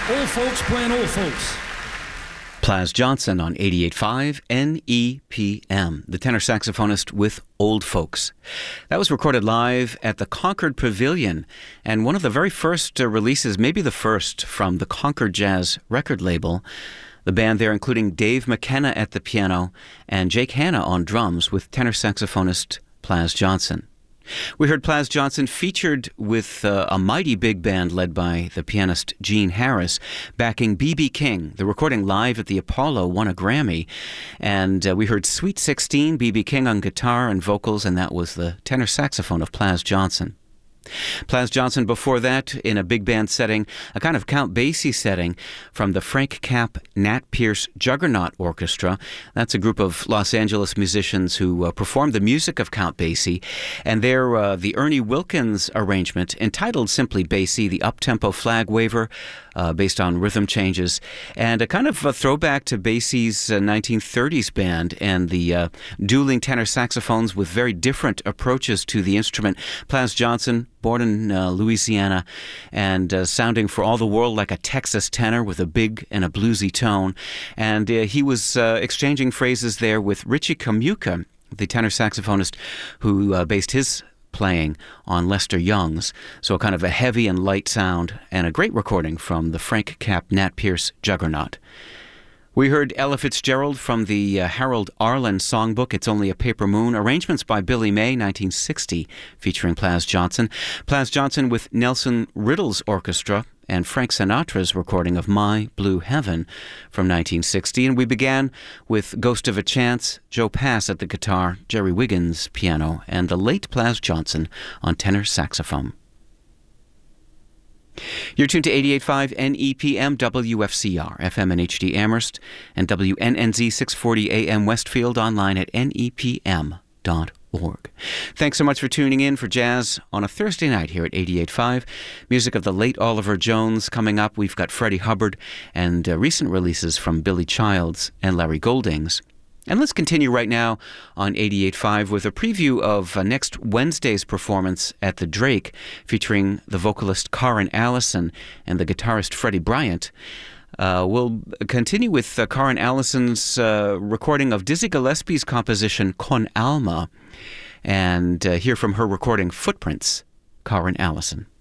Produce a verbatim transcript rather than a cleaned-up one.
All folks playing all folks. Plas Johnson on eighty-eight point five N E P M, the tenor saxophonist with Old Folks. That was recorded live at the Concord Pavilion, and one of the very first uh, releases, maybe the first, from the Concord Jazz record label. The band there including Dave McKenna at the piano and Jake Hanna on drums with tenor saxophonist Plas Johnson. We heard Plas Johnson featured with uh, a mighty big band led by the pianist Gene Harris, backing B B King. The recording live at the Apollo won a Grammy. And uh, we heard Sweet sixteen, B B King on guitar and vocals, and that was the tenor saxophone of Plas Johnson. Plas Johnson before that in a big band setting, a kind of Count Basie setting from the Frank Capp Nat Pierce Juggernaut Orchestra. That's a group of Los Angeles musicians who uh, performed the music of Count Basie, and they're uh, the Ernie Wilkins arrangement entitled simply Basie, the up-tempo flag waver uh, based on rhythm changes, and a kind of a throwback to Basie's uh, nineteen thirties band and the uh, dueling tenor saxophones with very different approaches to the instrument. Plas Johnson, born in uh, Louisiana and uh, sounding for all the world like a Texas tenor with a big and a bluesy tone. And uh, he was uh, exchanging phrases there with Richie Kamuka, the tenor saxophonist who uh, based his playing on Lester Young's. So kind of a heavy and light sound, and a great recording from the Frank Capp Nat Pierce Juggernaut. We heard Ella Fitzgerald from the uh, Harold Arlen songbook, It's Only a Paper Moon, arrangements by Billy May, nineteen sixty, featuring Plas Johnson. Plas Johnson with Nelson Riddle's orchestra and Frank Sinatra's recording of My Blue Heaven from nineteen sixty. And we began with Ghost of a Chance, Joe Pass at the guitar, Jerry Wiggins piano, and the late Plas Johnson on tenor saxophone. You're tuned to eighty-eight point five N E P M W F C R, F M and H D Amherst, and W N N Z six forty A M Westfield, online at N E P M dot org. Thanks so much for tuning in for Jazz on a Thursday night here at eighty-eight point five. Music of the late Oliver Jones coming up. We've got Freddie Hubbard and uh, recent releases from Billy Childs and Larry Goldings. And let's continue right now on eighty-eight point five with a preview of uh, next Wednesday's performance at the Drake, featuring the vocalist Karin Allison and the guitarist Freddie Bryant. Uh, we'll continue with uh, Karin Allison's uh, recording of Dizzy Gillespie's composition Con Alma, and uh, hear from her recording Footprints, Karin Allison.